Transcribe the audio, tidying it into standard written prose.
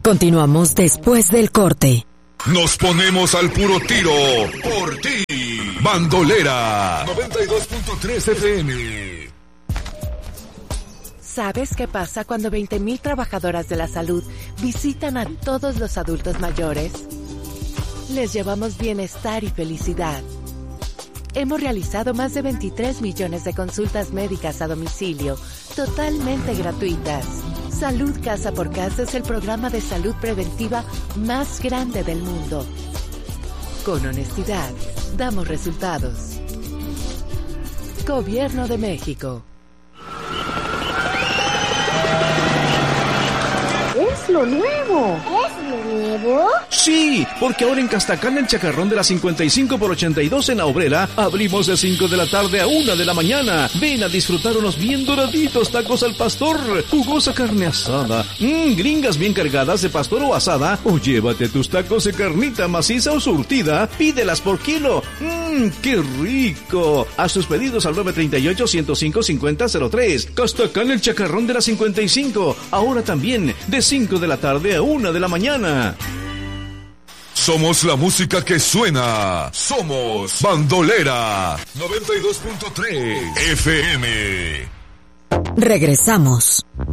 Continuamos después del corte. Nos ponemos al puro tiro por ti. Bandolera 92.3 FM. ¿Sabes qué pasa cuando 20,000 trabajadoras de la salud visitan a todos los adultos mayores? Les llevamos bienestar y felicidad. Hemos realizado más de 23 millones de consultas médicas a domicilio, totalmente gratuitas. Salud Casa por Casa es el programa de salud preventiva más grande del mundo. Con honestidad, damos resultados. Gobierno de México. ¡Es lo nuevo! ¿Es lo nuevo? Sí, porque ahora en Castacán, el chacarrón de la 55 por 82 en La Obrera, abrimos de 5 de la tarde a 1 de la mañana. Ven a disfrutar unos bien doraditos tacos al pastor, jugosa carne asada, gringas bien cargadas de pastor o asada, o llévate tus tacos de carnita maciza o surtida, pídelas por kilo. ¡Qué rico! Haz tus pedidos al 938-105-5003. Castacán, el chacarrón de la 55, ahora también de 5 de la tarde a 1 de la mañana. Somos la música que suena. Somos Bandolera 92.3 FM. Regresamos.